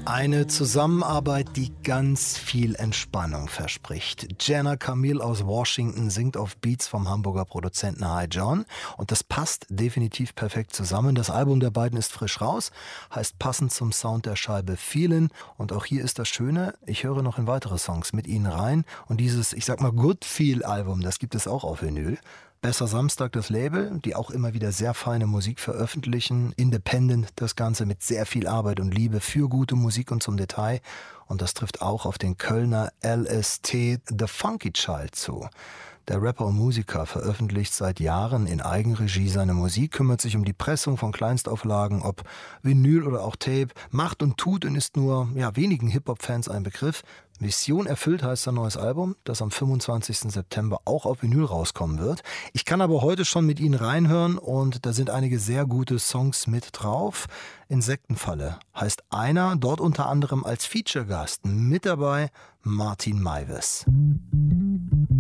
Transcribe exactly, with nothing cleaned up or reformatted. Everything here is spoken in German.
Eine Zusammenarbeit, die ganz viel Entspannung verspricht. Jenna Camille aus Washington singt auf Beats vom Hamburger Produzenten Hi John und das passt definitiv perfekt zusammen. Das Album der beiden ist frisch raus, heißt passend zum Sound der Scheibe Feelin', und auch hier ist das Schöne, ich höre noch in weitere Songs mit ihnen rein und dieses, ich sag mal, Good Feel Album, das gibt es auch auf Vinyl. Besser Samstag, das Label, die auch immer wieder sehr feine Musik veröffentlichen. Independent, das Ganze mit sehr viel Arbeit und Liebe für gute Musik und zum Detail. Und das trifft auch auf den Kölner L S T The Funky Child zu. Der Rapper und Musiker veröffentlicht seit Jahren in Eigenregie seine Musik, kümmert sich um die Pressung von Kleinstauflagen, ob Vinyl oder auch Tape, macht und tut und ist nur ja, wenigen Hip-Hop-Fans ein Begriff. Mission erfüllt heißt sein neues Album, das am fünfundzwanzigsten September auch auf Vinyl rauskommen wird. Ich kann aber heute schon mit Ihnen reinhören und da sind einige sehr gute Songs mit drauf. Insektenfalle heißt einer, dort unter anderem als Feature-Gast mit dabei Martin Meiwes.